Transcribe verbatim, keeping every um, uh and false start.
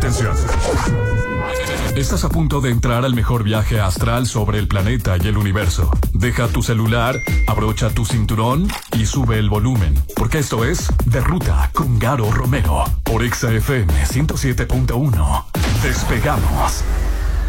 Atención. Estás a punto de entrar al mejor viaje astral sobre el planeta y el universo. Deja tu celular, abrocha tu cinturón y sube el volumen, porque esto es De Ruta con Garo Romero por Exa F M ciento siete punto uno. Despegamos.